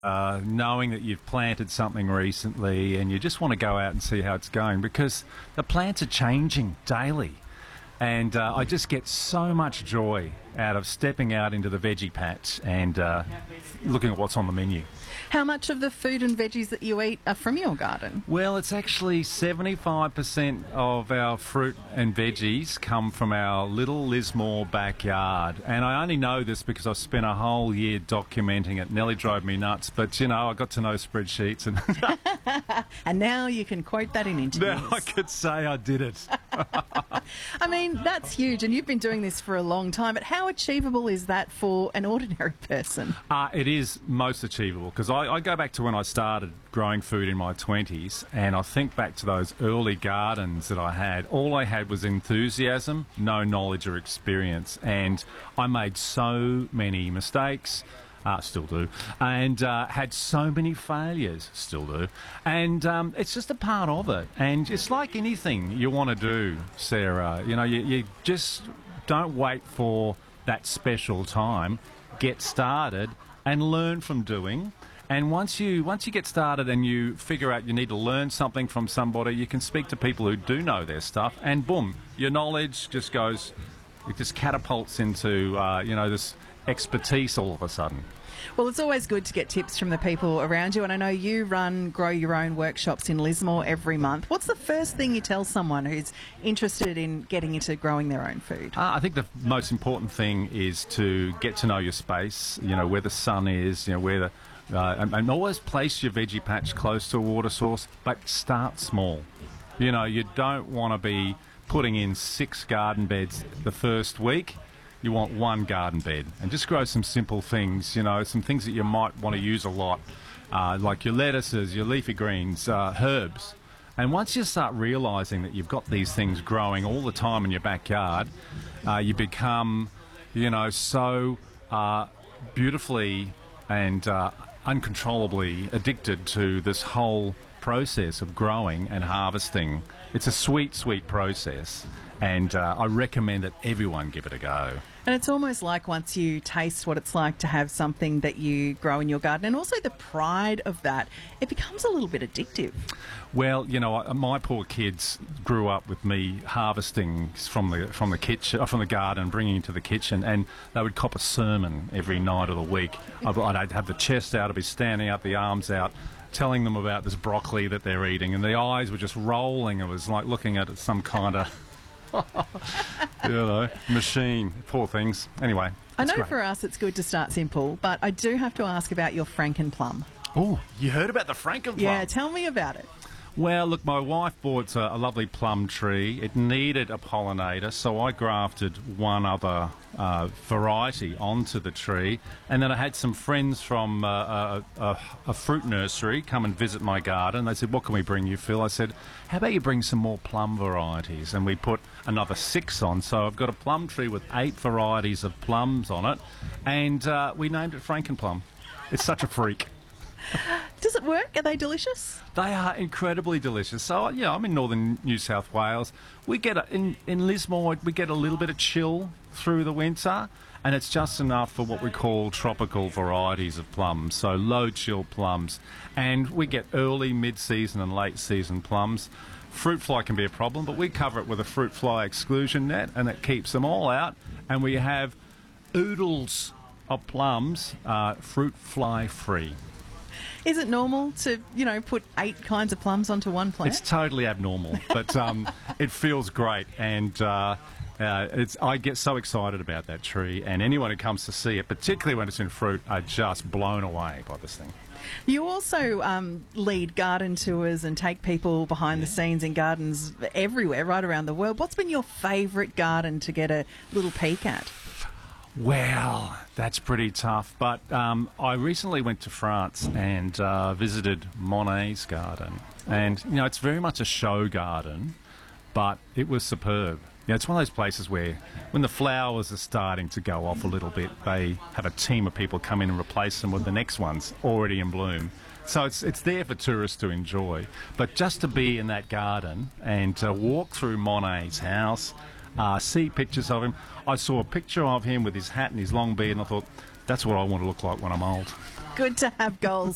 knowing that you've planted something recently and you just want to go out and see how it's going because the plants are changing daily. And I just get so much joy out of stepping out into the veggie patch and looking at what's on the menu. How much of the food and veggies that you eat are from your garden? Well, it's actually 75% of our fruit and veggies come from our little Lismore backyard. And I only know this because I spent a whole year documenting it. Nearly drove me nuts, but, you know, I got to know spreadsheets. And now you can quote that in interviews. Now I could say I did it. I mean, that's huge, and you've been doing this for a long time, but how achievable is that for an ordinary person? It is most achievable because I go back to when I started growing food in my 20s, and I think back to those early gardens that I had. All I had was enthusiasm, no knowledge or experience, and I made so many mistakes. Still do, and had so many failures, still do, and it's just a part of it, and it's like anything you want to do, Sarah, you know, you just don't wait for that special time, get started and learn from doing. And once you get started and you figure out you need to learn something from somebody, you can speak to people who do know their stuff, and boom, your knowledge just goes, it just catapults into, you know, this expertise all of a sudden. Well, it's always good to get tips from the people around you, and I know you run Grow Your Own workshops in Lismore every month. What's the first thing you tell someone who's interested in getting into growing their own food? I think the most important thing is to get to know your space, you know, where the sun is, you know, where the... and always place your veggie patch close to a water source, but start small. You know, you don't want to be putting in 6 garden beds the first week. You want 1 garden bed, and just grow some simple things, you know, some things that you might want to use a lot, like your lettuces, your leafy greens, herbs. And once you start realising that you've got these things growing all the time in your backyard, you become, you know, so beautifully and uncontrollably addicted to this whole process of growing and harvesting. It's a sweet, sweet process, and I recommend that everyone give it a go. And it's almost like once you taste what it's like to have something that you grow in your garden, and also the pride of that, it becomes a little bit addictive. Well, you know, my poor kids grew up with me harvesting from the kitchen, from the garden, bringing it to the kitchen, and they would cop a sermon every night of the week. I'd have the chest out, I'd be standing up, the arms out, telling them about this broccoli that they're eating, and the eyes were just rolling. It was like looking at some kind of you know, machine. Poor things. Anyway, I know great. for us it's good to start simple, but I do have to ask about your Frankenplum. Oh, you heard about the Frankenplum? Yeah, tell me about it. Well, look, my wife bought a lovely plum tree. It needed a pollinator, so I grafted one other variety onto the tree. And then I had some friends from a fruit nursery come and visit my garden. They said, "What can we bring you, Phil?" I said, "How about you bring some more plum varieties?" And we put another 6 on. So I've got a plum tree with 8 varieties of plums on it. And we named it Frankenplum. It's such a freak. Does it work? Are they delicious? They are incredibly delicious. So, yeah, I'm in northern New South Wales. We get in Lismore, we get a little bit of chill through the winter, and it's just enough for what we call tropical varieties of plums, so low chill plums. And we get early, mid-season and late-season plums. Fruit fly can be a problem, but we cover it with a fruit fly exclusion net, and it keeps them all out. And we have oodles of plums, fruit fly free. Is it normal to, you know, put 8 kinds of plums onto one plant? It's totally abnormal, but it feels great, and I get so excited about that tree, and anyone who comes to see it, particularly when it's in fruit, are just blown away by this thing. You also lead garden tours and take people behind the scenes in gardens everywhere, right around the world. What's been your favourite garden to get a little peek at? Well, that's pretty tough, but I recently went to France and visited Monet's garden, and you know, it's very much a show garden, but it was superb. You know, it's one of those places where when the flowers are starting to go off a little bit, they have a team of people come in and replace them with the next ones already in bloom. So it's there for tourists to enjoy, but just to be in that garden and to walk through Monet's house, see pictures of him. I saw a picture of him with his hat and his long beard, and I thought, that's what I want to look like when I'm old. Good to have goals